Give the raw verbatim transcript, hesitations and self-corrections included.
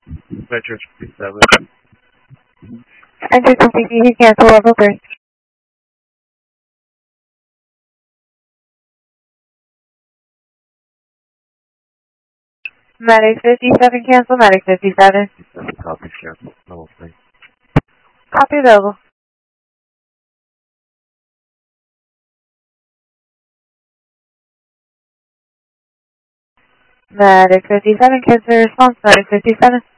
Metro fifty-seven. Enter complete, you can cancel level three. Medic fifty-seven, cancel, Medic fifty-seven. fifty-seven copies, cancel, level three. Copy available. Medic fifty-seven, cancel response, Medic fifty-seven.